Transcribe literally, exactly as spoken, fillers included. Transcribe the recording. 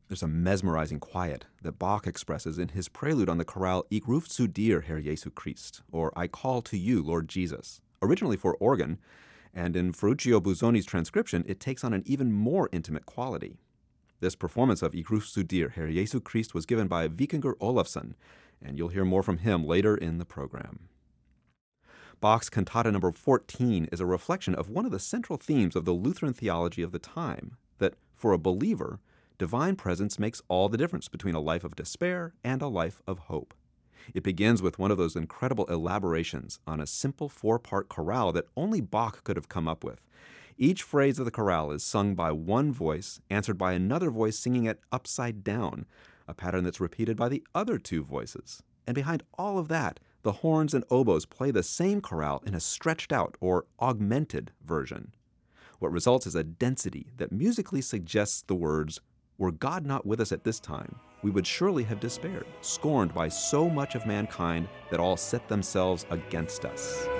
There's a mesmerizing quiet that Bach expresses in his prelude on the chorale Ich ruf zu dir, Herr Jesu Christ, or I call to you, Lord Jesus. Originally for organ, and in Ferruccio Busoni's transcription, it takes on an even more intimate quality. This performance of Ich ruf zu dir, Herr Jesu Christ was given by Vikingur Olafsson, and you'll hear more from him later in the program. Bach's Cantata number fourteen is a reflection of one of the central themes of the Lutheran theology of the time, that for a believer, divine presence makes all the difference between a life of despair and a life of hope. It begins with one of those incredible elaborations on a simple four-part chorale that only Bach could have come up with. Each phrase of the chorale is sung by one voice, answered by another voice singing it upside down, a pattern that's repeated by the other two voices. And behind all of that, the horns and oboes play the same chorale in a stretched-out or augmented version. What results is a density that musically suggests the words, "Were God not with us at this time, we would surely have despaired, scorned by so much of mankind that all set themselves against us."